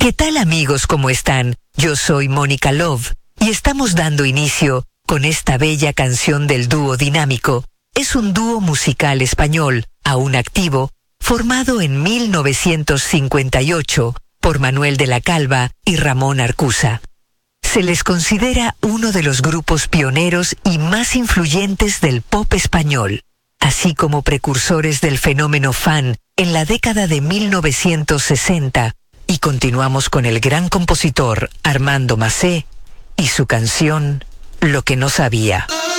¿Qué tal amigos? ¿Cómo están? Yo soy Mónica Love y estamos dando inicio con esta bella canción del dúo Dinámico. Es un dúo musical español, aún activo, formado en 1958 por Manuel de la Calva y Ramón Arcusa. Se les considera uno de los grupos pioneros y más influyentes del pop español, así como precursores del fenómeno fan en la década de 1960, y continuamos con el gran compositor Armando Macé y su canción Lo que no sabía.